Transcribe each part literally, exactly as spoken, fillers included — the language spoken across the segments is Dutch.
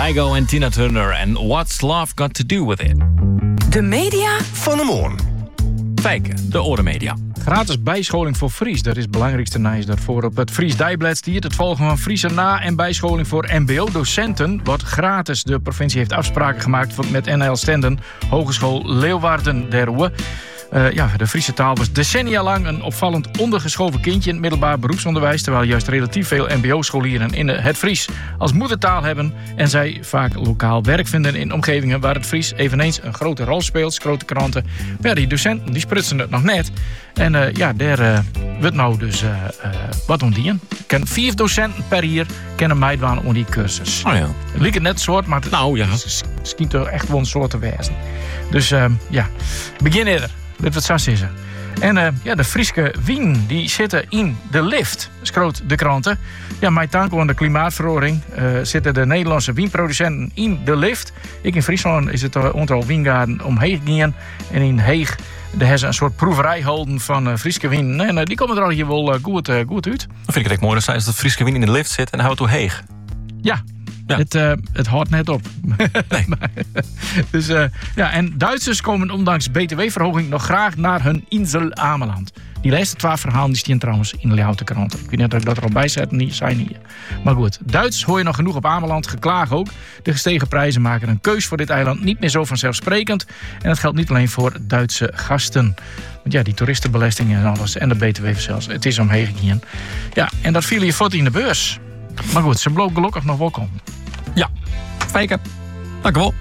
Kygo en Tina Turner en What's Love Got To Do With It. De media van de morgen. Fijken, de Orenmedia. Gratis bijscholing voor Fries, dat is het belangrijkste nieuws daarvoor. Op het Fries Dijblad stiert het volgen van Friese na- en bijscholing voor mbo-docenten wordt gratis. De provincie heeft afspraken gemaakt met N L Stenden, Hogeschool Leeuwarden derwe. Uh, ja, de Friese taal was decennia lang een opvallend ondergeschoven kindje in het middelbaar beroepsonderwijs, terwijl juist relatief veel mbo-scholieren in het Fries als moedertaal hebben en zij vaak lokaal werk vinden in omgevingen waar het Fries eveneens een grote rol speelt. Grote kranten. Maar ja, die docenten die sprutsen het nog net. En uh, ja, daar uh, wordt nou dus uh, uh, wat ontdien. Ik ken vier docenten per jaar kennen meidwaan onder die cursus. Oh ja. Het lijkt het net soort, maar het nou, ja. schijnt er echt wel een soort te wezen. Dus uh, ja, begin eerder. Dit wat sas is er. En uh, ja, de Friese wien die zitten in de lift, schroot de kranten. Ja, met dank aan de klimaatverordening uh, zitten de Nederlandse wienproducenten in de lift. Ik in Friesland is het uh, aantal wiengaarden omheen gaan. En in Heeg de hebben ze een soort proeverij houden van uh, Friese wien. En uh, die komen er al hier wel uh, goed, uh, goed uit. Dan vind ik het echt mooi dat zij als dat Friese wien in de lift zit en houdt toe Heeg. Ja. Ja. Het, uh, het houdt net op. Nee. dus, uh, ja, en Duitsers komen ondanks B T W-verhoging nog graag naar hun Insel Ameland. Die laatste twaalf verhalen die staan trouwens in de Leeuwarden kranten. Ik weet niet of ik dat er al bij zet, die zijn hier. Maar goed, Duits hoor je nog genoeg op Ameland, geklaag ook. De gestegen prijzen maken een keus voor dit eiland niet meer zo vanzelfsprekend. En dat geldt niet alleen voor Duitse gasten. Want ja, die toeristenbelasting en alles en de B T W zelfs. Het is omheen hier. Ja, en dat viel je voet in de beurs. Maar goed, ze bloot gelukkig nog wel komen. Ja, fijken. Dank u wel.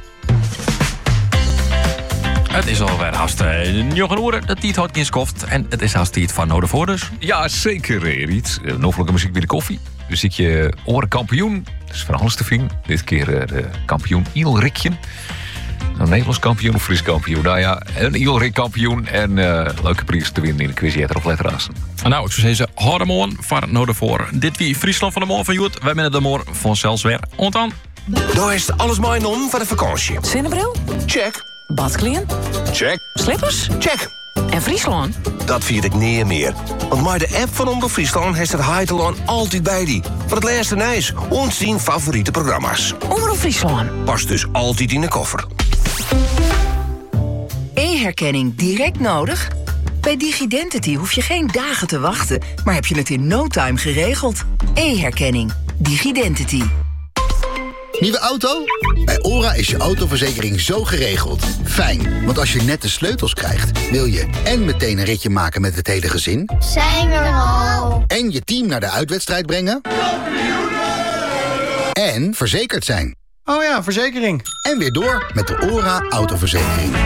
Het is alweer haast njogen uur dat Tiet Hotkins koft. En het is haast Tiet van Noordervoorders. Ja, zeker, Riet. Noordelijke muziek bij de koffie. Dus zie je orenkampioen. Dat is van alles te vinden. Dit keer de kampioen Ielrikje. Een Nederlands kampioen of Fries kampioen. Nou ja, een Ielrik kampioen. En uh, leuke prijs te winnen in de quizjetter of letterassen. Nou, ik zou zeggen, houd hem van Noordervoor. Dit wie Friesland van de morgen van Joet. Wij zijn de morgen van zelfs weer. Ontaan. Nou is het alles mooi non van de vakantie. Zonnebril? Check. Badkleren? Check. Slippers? Check. En Friesland? Dat vier ik niet meer. Want met de app van Omroep Friesland heeft het Heiteland altijd bij die. Voor het laatste nieuws. Ons zien favoriete programma's. Omroep Friesland. Past dus altijd in de koffer. E-herkenning direct nodig? Bij Digidentity hoef je geen dagen te wachten, maar heb je het in no time geregeld. E-herkenning. Digidentity. Nieuwe auto? Bij OHRA is je autoverzekering zo geregeld. Fijn, want als je net de sleutels krijgt, wil je en meteen een ritje maken met het hele gezin. Zijn we al? En je team naar de uitwedstrijd brengen. En verzekerd zijn. Oh ja, verzekering. En weer door met de OHRA autoverzekering.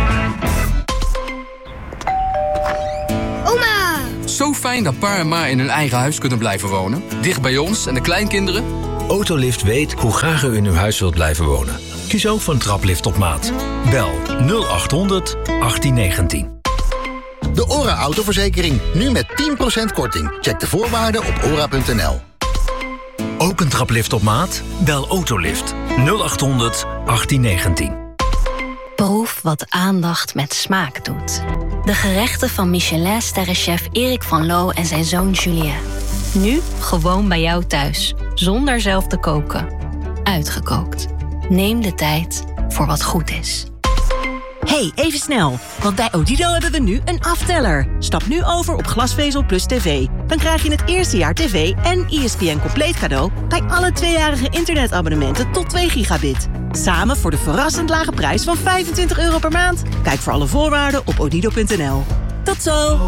Oma! Zo fijn dat pa en ma in hun eigen huis kunnen blijven wonen. Dicht bij ons en de kleinkinderen. Autolift weet hoe graag u in uw huis wilt blijven wonen. Kies ook voor een traplift op maat. Bel nul acht honderd achttien negentien. De OHRA autoverzekering, nu met tien procent korting. Check de voorwaarden op ora punt n l. Ook een traplift op maat? Bel Autolift nul acht honderd achttien negentien. Proef wat aandacht met smaak doet. De gerechten van Michelin-sterrenchef Erik van Loo en zijn zoon Julien. Nu gewoon bij jou thuis, zonder zelf te koken. Uitgekookt. Neem de tijd voor wat goed is. Hey, even snel, want bij Odido hebben we nu een afteller. Stap nu over op glasvezel plus tv. Dan krijg je het eerste jaar tv en I S P N compleet cadeau bij alle tweejarige internetabonnementen tot twee gigabit. Samen voor de verrassend lage prijs van vijfentwintig euro per maand. Kijk voor alle voorwaarden op odido punt n l. Tot zo!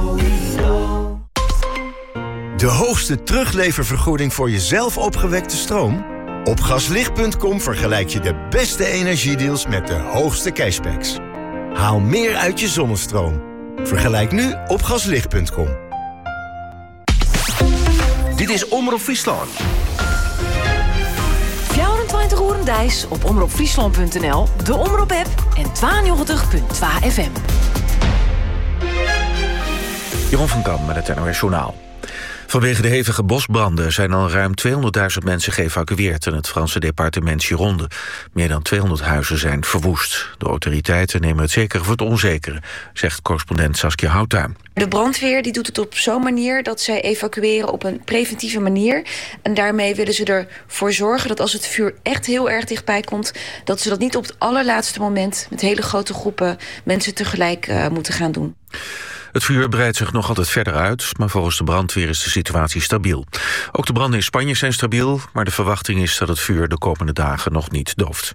De hoogste terugleververgoeding voor je zelf opgewekte stroom? Op gaslicht punt com vergelijk je de beste energiedeals met de hoogste cashbacks. Haal meer uit je zonnestroom. Vergelijk nu op gaslicht punt com. Dit is Omroep Friesland. vierentwintig uur Dijs op omroep friesland punt n l, de Omroep-app en tweeënnegentig punt twee F M. Jeroen van Kam met het N O S Journaal. Vanwege de hevige bosbranden zijn al ruim tweehonderdduizend mensen geëvacueerd in het Franse departement Gironde. Meer dan tweehonderd huizen zijn verwoest. De autoriteiten nemen het zekere voor het onzekere, zegt correspondent Saskia Houttuin. De brandweer die doet het op zo'n manier dat zij evacueren op een preventieve manier. En daarmee willen ze ervoor zorgen dat als het vuur echt heel erg dichtbij komt, dat ze dat niet op het allerlaatste moment met hele grote groepen mensen tegelijk uh, moeten gaan doen. Het vuur breidt zich nog altijd verder uit, maar volgens de brandweer is de situatie stabiel. Ook de branden in Spanje zijn stabiel, maar de verwachting is dat het vuur de komende dagen nog niet dooft.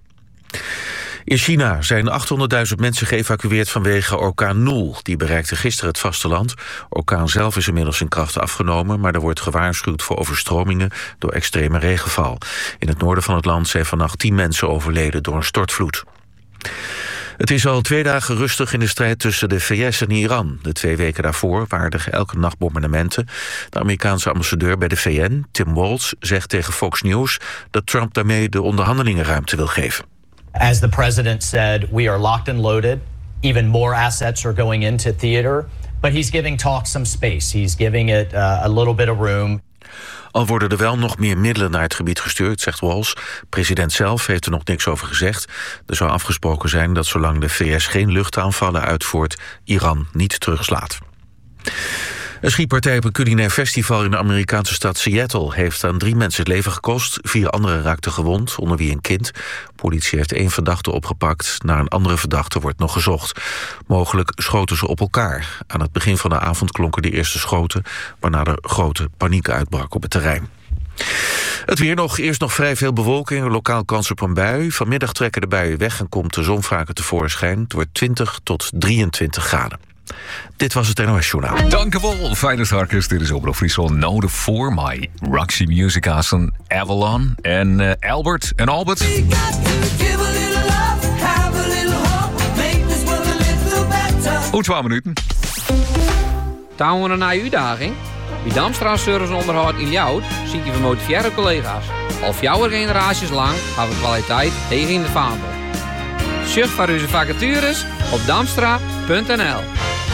In China zijn achthonderdduizend mensen geëvacueerd vanwege orkaan Nul. Die bereikte gisteren het vasteland. Orkaan zelf is inmiddels in kracht afgenomen, maar er wordt gewaarschuwd voor overstromingen door extreme regenval. In het noorden van het land zijn vannacht tien mensen overleden door een stortvloed. Het is al twee dagen rustig in de strijd tussen de V S en Iran. De twee weken daarvoor waren er elke nacht bombardementen. De Amerikaanse ambassadeur bij de V N, Tim Walz, zegt tegen Fox News dat Trump daarmee de onderhandelingen ruimte wil geven. As the president said, we are locked and loaded. Even more assets are going into theater. But he's giving talks some space. He's giving it uh, a little bit of room. Al worden er wel nog meer middelen naar het gebied gestuurd, zegt Walz. President zelf heeft er nog niks over gezegd. Er zou afgesproken zijn dat zolang de V S geen luchtaanvallen uitvoert, Iran niet terugslaat. Een schietpartij op een culinair festival in de Amerikaanse stad Seattle heeft aan drie mensen het leven gekost. Vier anderen raakten gewond, onder wie een kind. Politie heeft één verdachte opgepakt. Naar een andere verdachte wordt nog gezocht. Mogelijk schoten ze op elkaar. Aan het begin van de avond klonken de eerste schoten, waarna er grote paniek uitbrak op het terrein. Het weer nog, eerst nog vrij veel bewolking, lokaal kans op een bui. Vanmiddag trekken de buien weg en komt de zon vaker tevoorschijn. Het wordt twintig tot drieëntwintig graden. Dit was het N O S-journaal. Dankjewel, fijne starkers. Dit is Omroep Friesland. Nodig voor mij. Roxy Music Assen, Avalon en uh, Albert en Albert. Hoe twee minuten. Touwen we naar uw uitdaging? Wie Damstra Service onderhoudt in Ljouwt, ziet je gemotiveerde collega's. Al jouw generaties lang hebben we kwaliteit tegen in de vaandel. Surf voor onze vacatures op damstra punt n l.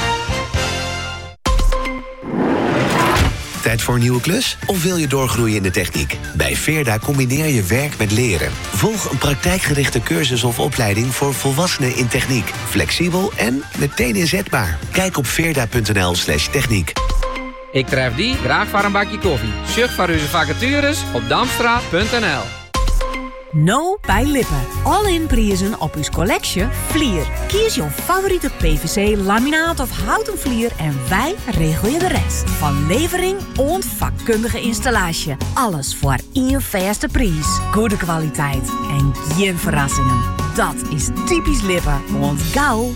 Tijd voor een nieuwe klus? Of wil je doorgroeien in de techniek? Bij Veerda combineer je werk met leren. Volg een praktijkgerichte cursus of opleiding voor volwassenen in techniek. Flexibel en meteen inzetbaar. Kijk op veerda punt n l slash techniek. Ik tref die graag voor een bakje koffie. Surf voor onze vacatures op damstra punt n l. No bij Lippen. All-in prijzen op uw collectie Vlier. Kies jouw favoriete P V C, laminaat of houten vlier en wij regelen je de rest. Van levering en vakkundige installatie. Alles voor één vaste prijs. Goede kwaliteit en geen verrassingen. Dat is typisch Lippen. Want gauw.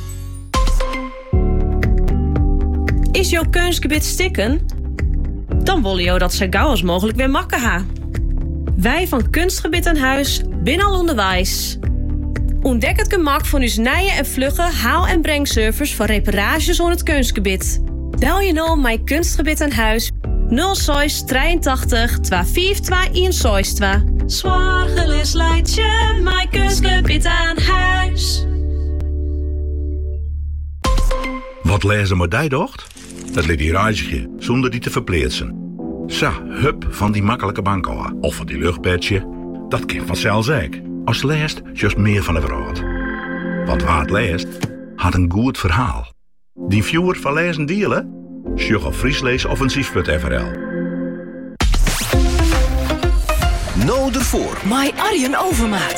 Is jouw keusgebied stikken? Dan willen jou dat zo gauw als mogelijk weer makken ha. Wij van Kunstgebied aan Huis binnen al onderwijs. Ontdek het gemak van uw nije en vlugge haal- en brengservice voor reparages aan het kunstgebied. Bel je nou mijn Kunstgebied aan Huis nul zes drieëntachtig tweeënvijftig tweeënzestig. Zorgeloos leidt je mijn Kunstgebied aan Huis. Wat lezen maar die docht? Dat liet die reisje zonder die te verpleetsen. Sa, hup van die makkelijke bank af. Of van die luchtbedje. Dat kind vanzelfs ik. Als leest, juist meer van de verhaal. Want waar het leest, had een goed verhaal. Die viewer van lezen dealen? Sjug op friesleesoffensief punt f r l. Nou ervoor. My Arjen Overmaat.